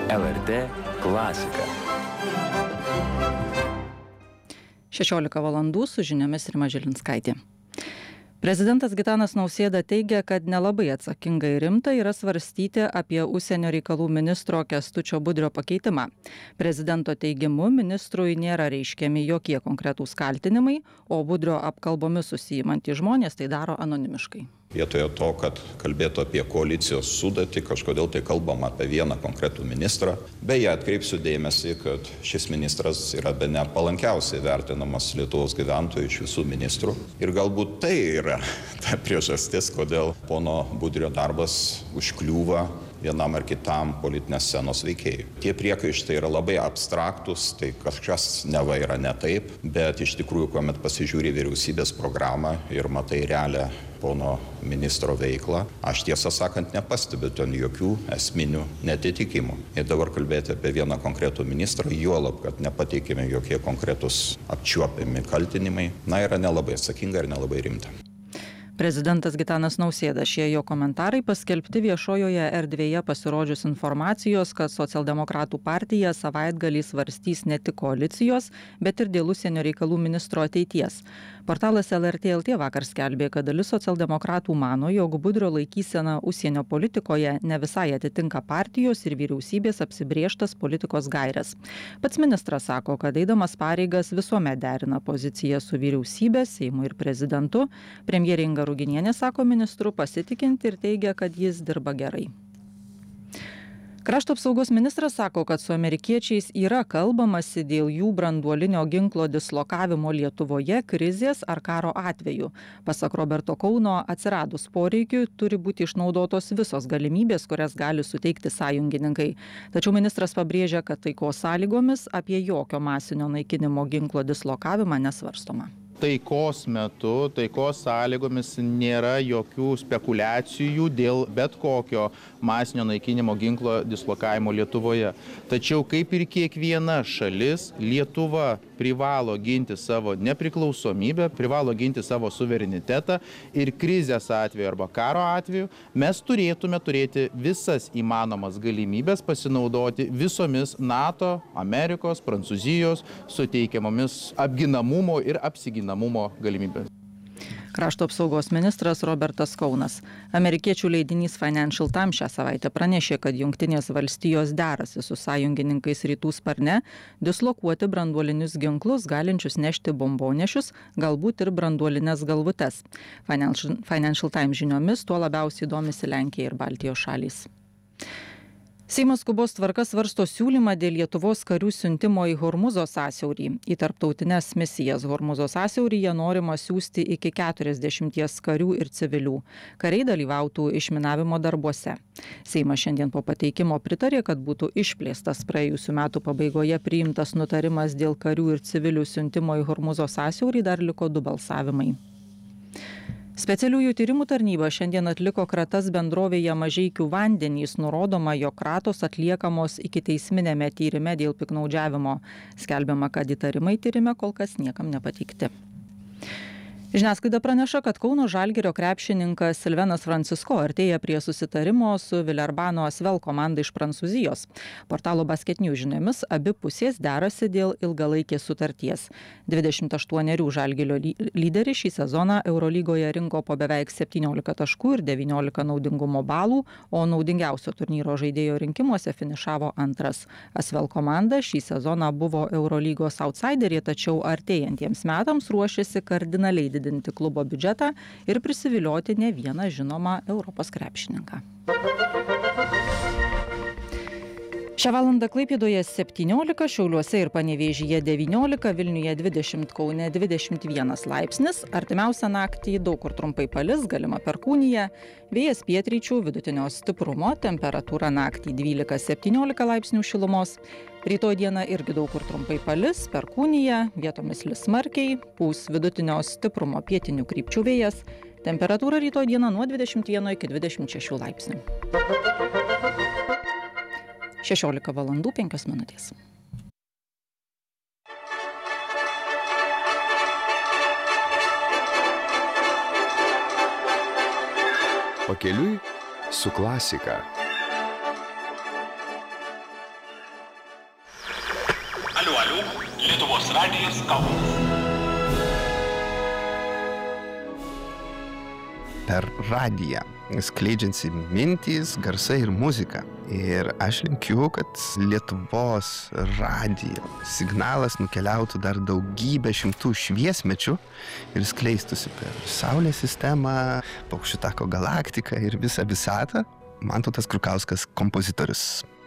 LRT klasika. 16 valandų su žiniomis Rima Žilinskaitė. Prezidentas Gitanas Nausėda teigia, kad nelabai atsakingai rimta yra svarstyti apie užsienio reikalų ministro Kęstučio Budrio pakeitimą. Prezidento teigimu, ministrui nėra reiškiami jokie konkretūs kaltinimai, o Budrio apkalbomis užsiimantys žmonės tai daro anonimiškai. Vietoje to, kad kalbėtų apie koalicijos sudėtį, kažkodėl tai kalbam apie vieną konkretų ministrą. Beje, atkreipsiu dėmesį, kad šis ministras yra bene palankiausiai vertinamas Lietuvos gyventojų iš visų ministrų. Ir galbūt tai yra ta priežastis, kodėl pono Budrio darbas užkliūva vienam ar kitam politinės scenos veikėjui. Tie priekaištai yra labai abstraktus, tai kažkas neva yra ne taip, bet iš tikrųjų, kuomet pasižiūri vyriausybės programą ir matai realią pono ministro veiklą, aš tiesą sakant nepastebiu ten jokių esminių netitikimų. Ir dabar kalbėti apie vieną konkretų ministrą, juolab, kad nepateikime jokie konkretus apčiuopiami kaltinimai, yra nelabai atsakinga ir nelabai rimta. Prezidentas Gitanas Nausėda, šie jo komentarai paskelbti viešojoje erdvėje pasirodžius informacijos, kad socialdemokratų partija savaitgalį svarstys ne tik koalicijos, bet ir dėl užsienio reikalų ministro ateities. Portalas LRT LT vakar skelbė, kad dalis socialdemokratų mano, jog Budrio laikysena užsienio politikoje ne visai atitinka partijos ir vyriausybės apsibrėžtas politikos gaires. Pats ministras sako, kad eidamas pareigas visuomet derina poziciją su vyriausybė, Seimu ir prezidentu. Premjerė Inga Ruginienė sako ministru pasitikinti ir teigia, kad jis dirba gerai. Krašto apsaugos ministras sako, kad su amerikiečiais yra kalbamasi dėl jų branduolinio ginklo dislokavimo Lietuvoje krizės ar karo atveju. Pasak Roberto Kauno, atsiradus poreikiui turi būti išnaudotos visos galimybės, kurias gali suteikti sąjungininkai. Tačiau ministras pabrėžia, kad taikos sąlygomis apie jokio masinio naikinimo ginklo dislokavimą nesvarstoma. Taikos metu, taikos sąlygomis nėra jokių spekulacijų dėl bet kokio masinio naikinimo ginklo dislokavimo Lietuvoje. Tačiau kaip ir kiekviena šalis, Lietuva privalo ginti savo nepriklausomybę, privalo ginti savo suverenitetą ir krizės atveju arba karo atveju mes turėtume turėti visas įmanomas galimybės pasinaudoti visomis NATO, Amerikos, Prancūzijos suteikiamomis apginamumo ir apsiginamumo galimybės. Krašto apsaugos ministras Robertas Kaunas. Amerikiečių leidinys Financial Times šią savaitę pranešė, kad Jungtinės valstijos derasi su sąjungininkais rytų sparne dislokuoti branduolinius ginklus, galinčius nešti bombonešius, galbūt ir branduolines galvutes. Financial Times žiniomis tuo labiausiai domisi Lenkija ir Baltijos šalys. Seimas skubos tvarka svarsto siūlymą dėl Lietuvos karių siuntimo į Hormuzo sąsiaurį. Į tarptautines misijas Hormuzo sąsiauryje norima siųsti iki 40 karių ir civilių. Kariai dalyvautų išminavimo darbuose. Seimas šiandien po pateikimo pritarė, kad būtų išplėstas praėjusių metų pabaigoje priimtas nutarimas dėl karių ir civilių siuntimo į Hormuzo sąsiaurį, dar liko 2 balsavimai. Specialiųjų tyrimų tarnyba šiandien atliko kratas bendrovėje Mažeikių vandenys, nurodoma, jog kratos atliekamos ikiteisminėme tyrime dėl piktnaudžiavimo. Skelbiama, kad įtarimai tyrime kol kas niekam nepateikti. Žiniasklaida praneša, kad Kauno Žalgirio krepšininkas Silvenas Francisko artėja prie susitarimo su Villerbano Asvel komanda iš Prancūzijos. Portalo Basket News žiniomis abi pusės derasi dėl ilgalaikės sutarties. 28 Žalgirio lyderis šį sezoną Eurolygoje rinko po beveik 17 taškų ir 19 naudingumo balų, o naudingiausio turnyro žaidėjo rinkimuose finišavo antras. Asvel komanda šį sezoną buvo Eurolygos outsiderė, tačiau artėjantiems metams ruošiasi kardinaliai didinti klubo biudžetą ir prisivilioti ne vieną žinomą Europos krepšininką. Šią valandą Klaipėdoje 17, Šiauliuose ir Panevėžyje 19, Vilniuje 20, Kaune 21 laipsnis. Artimiausią naktį daug kur trumpai palis, galima perkūnija, vėjas pietryčių vidutinio stiprumo, temperatūra naktį 12-17 laipsnių šilumos. Rytoj dieną irgi daug kur trumpai palis, perkūnija, vietomis lis smarkiai, pūs vidutinio stiprumo pietinių krypčių vėjas. Temperatūra rytoj dieną nuo 21 iki 26 laipsnių. 16 valandų 5 minutės. Pakeliui su klasika. Aliu, Lietuvos radijas Kaunas. Per radiją skleidžiansi mintys, garsai ir muzika. Ir aš linkiu, kad Lietuvos radijo signalas nukeliautų dar daugybę šimtų šviesmečių ir skleistųsi per Saulės sistemą, Paukščių tako galaktiką ir visą visatą. Mantautas Krukauskas, kompozitorius.